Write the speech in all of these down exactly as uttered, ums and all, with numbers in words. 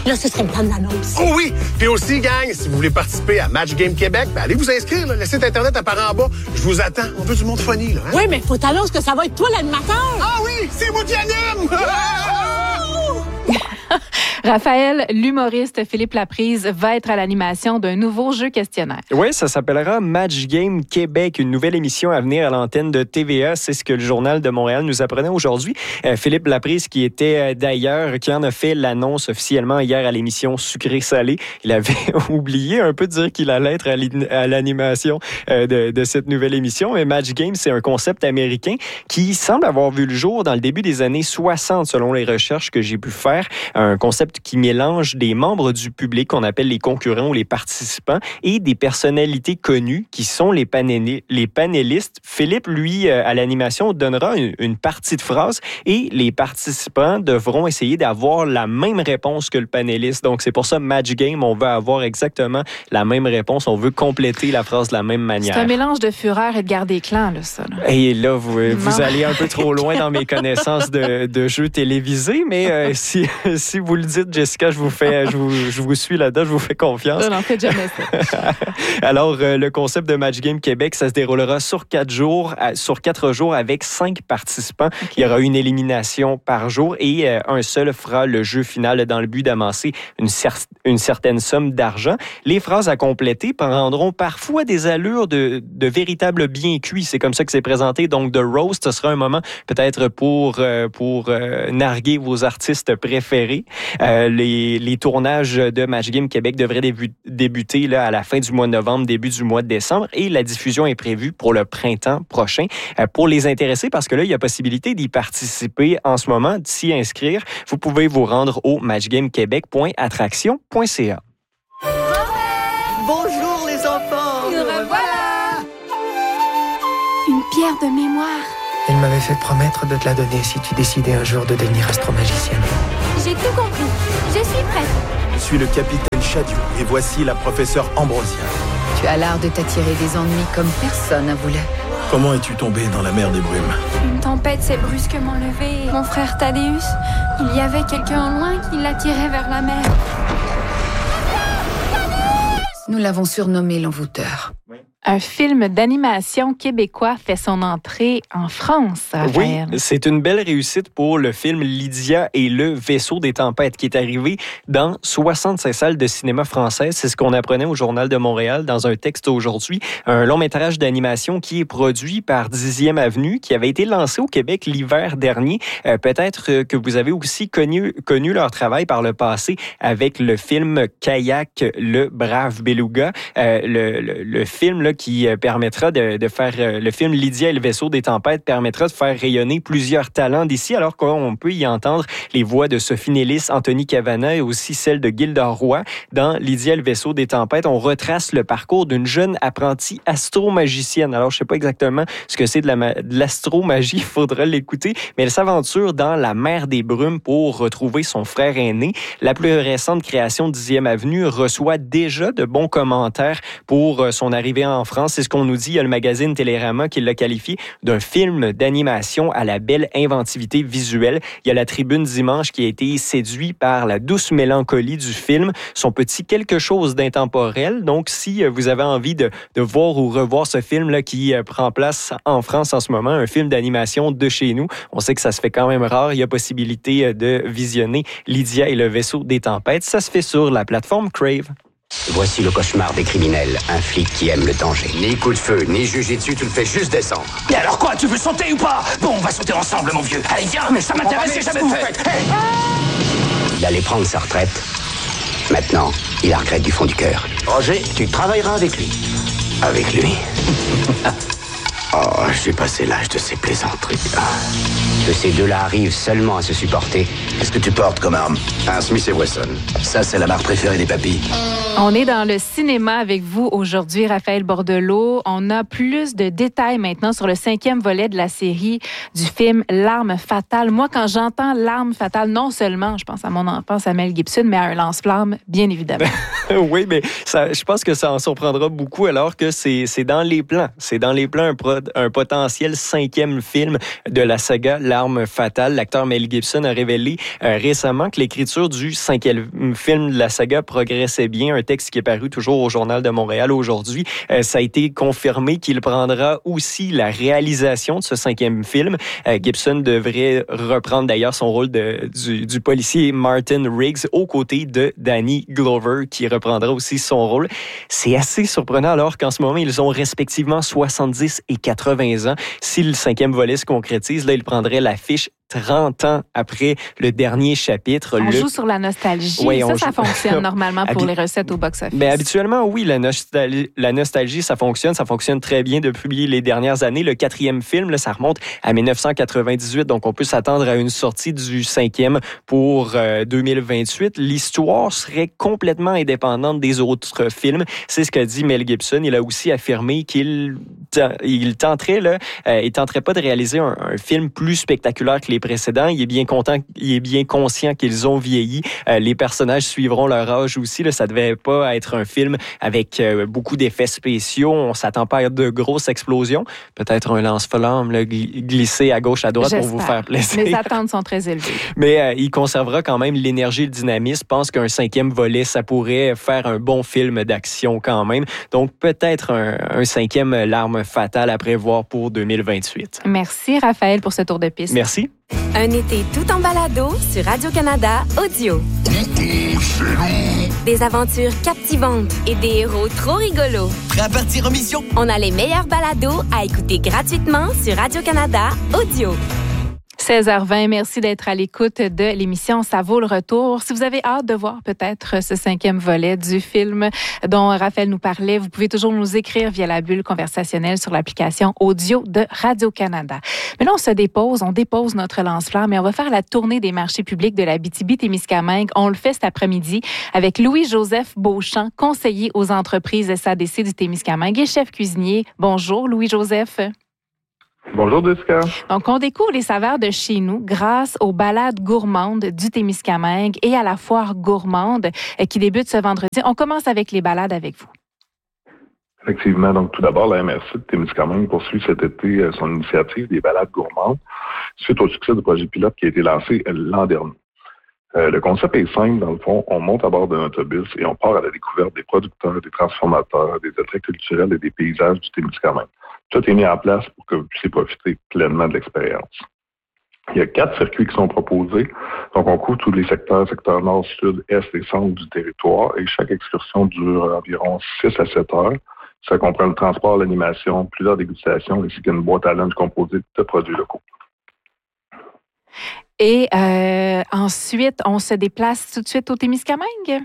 Là, ce serait le temps de l'annonce. Oh oui! Puis aussi, gang, si vous voulez participer à Match Game Québec, ben allez vous inscrire. Là. Le site Internet apparaît en bas. Je vous attends. On veut du monde funny, là. Hein? Oui, mais faut t'annoncer que ça va être toi l'animateur. Ah oui! C'est moi qui anime! Raphaël, l'humoriste Philippe Laprise, va être à l'animation d'un nouveau jeu questionnaire. Oui, ça s'appellera Match Game Québec, une nouvelle émission à venir à l'antenne de T V A. C'est ce que le Journal de Montréal nous apprenait aujourd'hui. Euh, Philippe Laprise, qui était euh, d'ailleurs, qui en a fait l'annonce officiellement hier à l'émission Sucré-Salé, il avait oublié un peu de dire qu'il allait être à l'animation euh, de, de cette nouvelle émission. Mais Match Game, c'est un concept américain qui semble avoir vu le jour dans le début des années soixante, selon les recherches que j'ai pu faire. Un concept qui mélange des membres du public qu'on appelle les concurrents ou les participants et des personnalités connues qui sont les, panéli- les panélistes. Philippe, lui, à l'animation, donnera une, une partie de phrase et les participants devront essayer d'avoir la même réponse que le panéliste. Donc, c'est pour ça, Match Game, on veut avoir exactement la même réponse. On veut compléter la phrase de la même manière. C'est un mélange de fureur et de garde des clans, là, ça. Là. Et là, vous, vous allez un peu trop loin dans mes connaissances de, de jeux télévisés, mais euh, si, si vous le dites, Jessica, je vous fais, je vous, je vous suis là-dedans, je vous fais confiance. Non, non, faites jamais ça. Alors, euh, le concept de Match Game Québec, ça se déroulera sur quatre jours, à, sur quatre jours avec cinq participants. Okay. Il y aura une élimination par jour et euh, un seul fera le jeu final dans le but d'amasser une, cer- une certaine somme d'argent. Les phrases à compléter prendront parfois des allures de, de véritables bien cuits. C'est comme ça que c'est présenté. Donc, The Roast, ce sera un moment peut-être pour, euh, pour euh, narguer vos artistes préférés. Euh, les, les tournages de Match Game Québec devraient débu- débuter là, à la fin du mois de novembre, début du mois de décembre, et la diffusion est prévue pour le printemps prochain. Euh, pour les intéressés, parce que là, il y a possibilité d'y participer en ce moment, de s'y inscrire, vous pouvez vous rendre au matchgamequebec point attraction point c a. Bonjour les enfants! Nous revoilà! Une pierre de mémoire. Elle m'avait fait promettre de te la donner si tu décidais un jour de devenir astromagicienne. J'ai tout compris. Je suis prête. Je suis le capitaine Chadiou et voici la professeure Ambrosia. Tu as l'art de t'attirer des ennuis comme personne ne voulait. Comment es-tu tombé dans la mer des brumes? Une tempête s'est brusquement levée. Mon frère Thaddeus, il y avait quelqu'un au loin qui l'attirait vers la mer. Nous l'avons surnommé l'envoûteur. Un film d'animation québécois fait son entrée en France, Raphaël. Oui, c'est une belle réussite pour le film Lydia et le vaisseau des tempêtes qui est arrivé dans soixante-cinq salles de cinéma françaises. C'est ce qu'on apprenait au Journal de Montréal dans un texte aujourd'hui. Un long métrage d'animation qui est produit par dixième Avenue, qui avait été lancé au Québec l'hiver dernier. Euh, peut-être que vous avez aussi connu, connu leur travail par le passé avec le film Kayak, le brave beluga. Euh, le, le, le film là, qui permettra de, de faire le film Lydia et le vaisseau des tempêtes permettra de faire rayonner plusieurs talents d'ici, alors qu'on peut y entendre les voix de Sophie Nélis, Anthony Cavana et aussi celle de Gilda Roy. Dans Lydia et le vaisseau des tempêtes, on retrace le parcours d'une jeune apprentie astromagicienne. Alors, je sais pas exactement ce que c'est de, la, de l'astromagie, il faudra l'écouter, mais elle s'aventure dans la mer des brumes pour retrouver son frère aîné. La plus récente création de dixième Avenue reçoit déjà de bons commentaires pour son arrivée en France. C'est ce qu'on nous dit. Il y a le magazine Télérama qui l'a qualifié d'un film d'animation à la belle inventivité visuelle. Il y a la Tribune Dimanche qui a été séduit par la douce mélancolie du film, son petit quelque chose d'intemporel. Donc, si vous avez envie de, de voir ou revoir ce film-là qui prend place en France en ce moment, un film d'animation de chez nous, on sait que ça se fait quand même rare. Il y a possibilité de visionner Lydia et le vaisseau des tempêtes. Ça se fait sur la plateforme Crave. Voici le cauchemar des criminels, un flic qui aime le danger. Ni coup de feu, ni jujitsu, tu le fais juste descendre. Mais alors quoi, tu veux sauter ou pas? Bon, on va sauter ensemble, mon vieux. Allez, viens, mais ça m'intéresse, j'ai jamais fait. Hey. Il allait prendre sa retraite. Maintenant, il la regrette du fond du cœur. Roger, tu travailleras avec lui. Avec lui? Oh, j'ai passé l'âge de ces plaisanteries. Que ces deux-là arrivent seulement à se supporter. Qu'est-ce que tu portes comme arme? Un Smith et Wesson. Ça, c'est la marque préférée des papilles. On est dans le cinéma avec vous aujourd'hui, Raphaël Bordelot. On a plus de détails maintenant sur le cinquième volet de la série du film L'Arme fatale. Moi, quand j'entends L'Arme fatale, non seulement je pense à mon enfance à Mel Gibson, mais à un lance-flamme, bien évidemment. Oui, mais ça, je pense que ça en surprendra beaucoup alors que c'est, c'est dans les plans. C'est dans les plans un, pro, pot- un potentiel cinquième film de la saga L'Arme fatale. L'acteur Mel Gibson a révélé euh, récemment que l'écriture du cinquième film de la saga progressait bien. Un texte qui est paru toujours au Journal de Montréal aujourd'hui. Euh, ça a été confirmé qu'il prendra aussi la réalisation de ce cinquième film. Euh, Gibson devrait reprendre d'ailleurs son rôle de, du, du policier Martin Riggs aux côtés de Danny Glover qui reprendra aussi son rôle. C'est assez surprenant alors qu'en ce moment, ils ont respectivement soixante-dix et quatre-vingts ans. Si le cinquième volet se concrétise, là, il prendrait l'affiche trente ans après le dernier chapitre. On le... joue sur la nostalgie. Oui, ça, on ça joue... fonctionne normalement pour Habi... les recettes au box-office. Mais habituellement, oui, la nostalgie, la nostalgie, ça fonctionne. Ça fonctionne très bien depuis les dernières années. Le quatrième film, là, ça remonte à dix-neuf cent quatre-vingt-dix-huit. Donc, on peut s'attendre à une sortie du cinquième pour euh, deux mille vingt-huit. L'histoire serait complètement indépendante des autres films. C'est ce qu'a dit Mel Gibson. Il a aussi affirmé qu'il il tenterait, là, euh, il tenterait pas de réaliser un, un film plus spectaculaire que les précédents. Il est bien content, il est bien conscient qu'ils ont vieilli. Euh, les personnages suivront leur âge aussi. Là, ça devait pas être un film avec euh, beaucoup d'effets spéciaux. On s'attend pas à de grosses explosions. Peut-être un lance-flamme là, glissé à gauche, à droite J'espère. pour vous faire plaisir. Mes attentes sont très élevées. Mais euh, il conservera quand même l'énergie et le dynamisme. Je pense qu'un cinquième volet, ça pourrait faire un bon film d'action quand même. Donc peut-être un, un cinquième L'Arme fatale à prévoir pour deux mille vingt-huit. Merci Raphaël pour ce tour de piste. Merci. Un été tout en balado sur Radio-Canada Audio. Des aventures captivantes et des héros trop rigolos. Prêt à partir en mission? On a les meilleurs balados à écouter gratuitement sur Radio-Canada Audio. seize heures vingt, merci d'être à l'écoute de l'émission Ça vaut le retour. Si vous avez hâte de voir peut-être ce cinquième volet du film dont Raphaël nous parlait, vous pouvez toujours nous écrire via la bulle conversationnelle sur l'application audio de Radio-Canada. Mais là, on se dépose, on dépose notre lance-flamme et on va faire la tournée des marchés publics de la Abitibi-Témiscamingue. On le fait cet après-midi avec Louis-Joseph Beauchamp, conseiller aux entreprises S A D C du Témiscamingue et chef cuisinier. Bonjour Louis-Joseph. Bonjour, Jessica. Donc, on découvre les saveurs de chez nous grâce aux balades gourmandes du Témiscamingue et à la foire gourmande qui débute ce vendredi. On commence avec les balades avec vous. Effectivement. Donc, tout d'abord, la M R C de Témiscamingue poursuit cet été son initiative des balades gourmandes suite au succès du projet pilote qui a été lancé l'an dernier. Euh, le concept est simple. Dans le fond, on monte à bord d'un autobus et on part à la découverte des producteurs, des transformateurs, des attraits culturels et des paysages du Témiscamingue. Tout est mis en place pour que vous puissiez profiter pleinement de l'expérience. Il y a quatre circuits qui sont proposés. Donc, on couvre tous les secteurs, secteur nord, sud, est et centre du territoire. Et chaque excursion dure environ six à sept heures. Ça comprend le transport, l'animation, plusieurs dégustations, ainsi qu'une boîte à lunch composée de produits locaux. Et euh, ensuite, on se déplace tout de suite au Témiscamingue?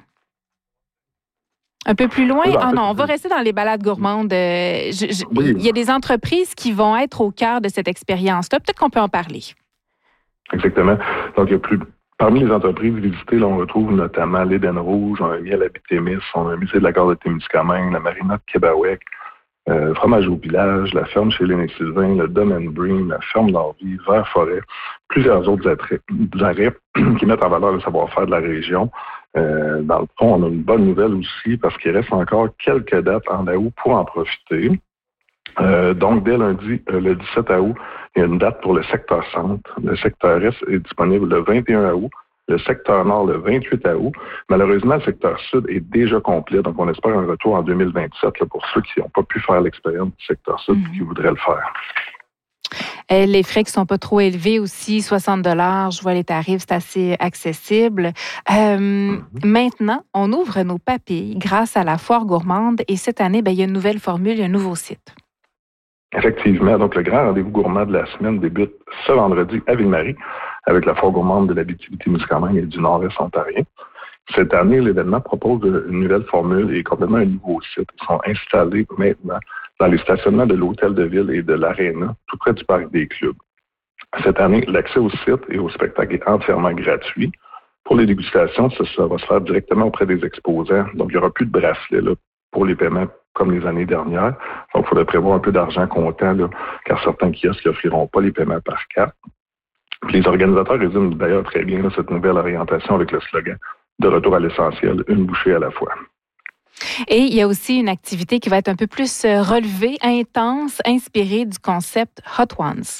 Un peu plus loin? Ah non, on va rester dans les balades gourmandes. Euh, je, je, oui. Il y a des entreprises qui vont être au cœur de cette expérience-là. Peut-être qu'on peut en parler. Exactement. Donc, il y a plus... Parmi les entreprises visitées, là, on retrouve notamment l'Éden Rouge, on a mis à la Bitémis, on a un musée de la gare de Témiscamingue, la marina de Québec, euh, Fromage au village, la ferme chez Léné Sylvain, le Domaine Bream, la ferme d'Orvie, Vert-Forêt, plusieurs autres attraits, arrêts qui mettent en valeur le savoir-faire de la région. Euh, dans le fond, on a une bonne nouvelle aussi parce qu'il reste encore quelques dates en août pour en profiter. Euh, donc, dès lundi, euh, le dix-sept août, il y a une date pour le secteur centre. Le secteur est est disponible le vingt et un août. Le secteur nord, le vingt-huit août. Malheureusement, le secteur sud est déjà complet. Donc, on espère un retour en deux mille vingt-sept là, pour ceux qui n'ont pas pu faire l'expérience du secteur sud mmh. et qui voudraient le faire. Euh, les frais qui sont pas trop élevés aussi, soixante dollars, je vois les tarifs, c'est assez accessible. Euh, mmh. Maintenant, on ouvre nos papilles grâce à la foire gourmande et cette année, ben, il y a une nouvelle formule, un nouveau site. Effectivement. Donc, le grand rendez-vous gourmand de la semaine débute ce vendredi à Ville-Marie avec la foire gourmande de l'Abitibi-Témiscamingue et du Nord-Est ontarien. Cette année, l'événement propose une nouvelle formule et complètement un nouveau site. Ils sont installés maintenant dans les stationnements de l'Hôtel de Ville et de l'Aréna, tout près du Parc des Clubs. Cette année, l'accès au site et au spectacle est entièrement gratuit. Pour les dégustations, ça, ça va se faire directement auprès des exposants. Donc, il n'y aura plus de bracelets là, pour les paiements comme les années dernières. Donc, il faudrait prévoir un peu d'argent comptant, là, car certains kiosques n'offriront pas les paiements par carte. Puis les organisateurs résument d'ailleurs très bien là, cette nouvelle orientation avec le slogan « De retour à l'essentiel, une bouchée à la fois ». Et il y a aussi une activité qui va être un peu plus relevée, intense, inspirée du concept Hot Ones.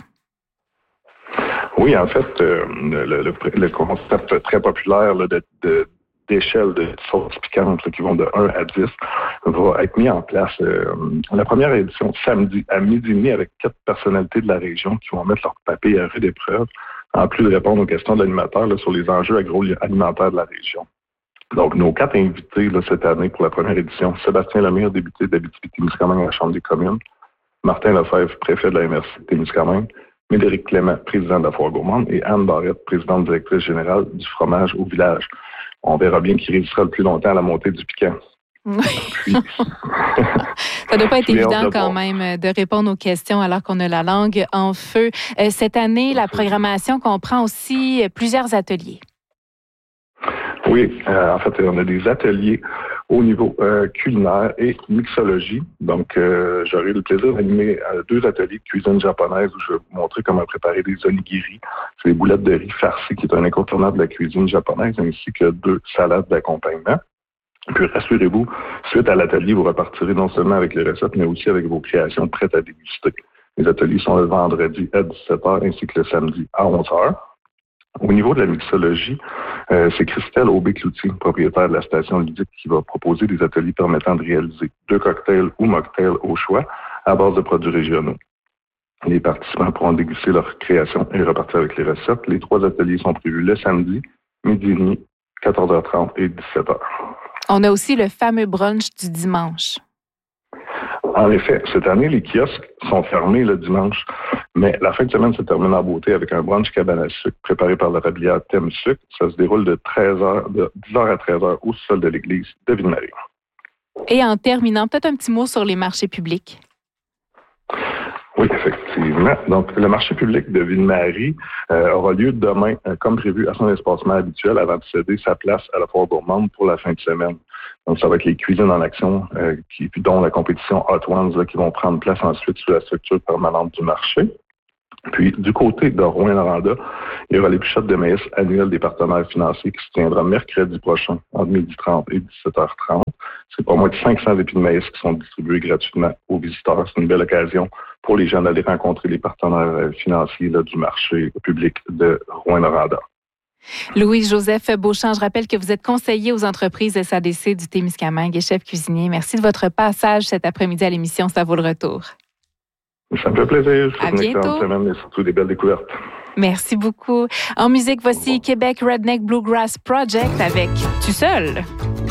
Oui, en fait, euh, le, le, le concept très populaire là, de, de, d'échelle de sauces piquantes là, qui vont de un à dix va être mis en place euh, la première édition samedi à midi et demi avec quatre personnalités de la région qui vont mettre leur papier à rude épreuve, en plus de répondre aux questions de l'animateur là, sur les enjeux agroalimentaires de la région. Donc, nos quatre invités là, cette année pour la première édition, Sébastien Lemire, député d'Abitibi-Témiscamingue à la Chambre des communes, Martin Lefebvre, préfet de la M R C de Témiscamingue, Médéric Clément, président de la Foire gourmande, et Anne Barrette, présidente directrice générale du fromage au village. On verra bien qui résistera le plus longtemps à la montée du piquant. Oui. Puis... Ça ne doit pas être évident quand même de répondre aux questions alors qu'on a la langue en feu. Euh, cette année, la programmation comprend aussi plusieurs ateliers. Oui, euh, en fait, on a des ateliers au niveau euh, culinaire et mixologie. Donc, euh, j'aurai le plaisir d'animer euh, deux ateliers de cuisine japonaise où je vais vous montrer comment préparer des onigiri. C'est des boulettes de riz farcies qui est un incontournable de la cuisine japonaise, ainsi que deux salades d'accompagnement. Puis, rassurez-vous, suite à l'atelier, vous repartirez non seulement avec les recettes, mais aussi avec vos créations prêtes à déguster. Les ateliers sont le vendredi à dix-sept heures ainsi que le samedi à onze heures. Au niveau de la mixologie, euh, c'est Christelle Aubé-Cloutier, propriétaire de la station ludique, qui va proposer des ateliers permettant de réaliser deux cocktails ou mocktails au choix à base de produits régionaux. Les participants pourront déguster leur création et repartir avec les recettes. Les trois ateliers sont prévus le samedi, midi et demi, quatorze heures trente et dix-sept heures. On a aussi le fameux brunch du dimanche. En effet, cette année, les kiosques sont fermés le dimanche, mais la fin de semaine se termine en beauté avec un brunch cabane à sucre préparé par le rablière Thème Sucre. Ça se déroule de treize heures, de dix heures à treize heures au sol de l'église de Ville-Marie. Et en terminant, peut-être un petit mot sur les marchés publics. Oui, effectivement. Donc, le marché public de Ville-Marie euh, aura lieu demain, euh, comme prévu, à son espacement habituel, avant de céder sa place à la Foire gourmande pour la fin de semaine. Donc, ça va être les cuisines en action, euh, qui, dont la compétition Hot Ones, là, qui vont prendre place ensuite sous la structure permanente du marché. Puis, du côté de Rouyn-Noranda, il y aura l'épluchette de maïs annuel des partenaires financiers qui se tiendra mercredi prochain, entre midi trente et dix-sept heures trente. C'est pas moins de cinq cents épis de maïs qui sont distribués gratuitement aux visiteurs. C'est une belle occasion pour les gens d'aller rencontrer les partenaires financiers là, du marché public de Rouyn-Noranda. Louis-Joseph Beauchamp, je rappelle que vous êtes conseiller aux entreprises S A D C du Témiscamingue et chef cuisinier. Merci de votre passage cet après-midi à l'émission Ça vaut le retour. Ça me fait plaisir. Je vous souhaite une excellente semaine et surtout des belles découvertes. Merci beaucoup. En musique, voici Québec Redneck Bluegrass Project avec Tu seul.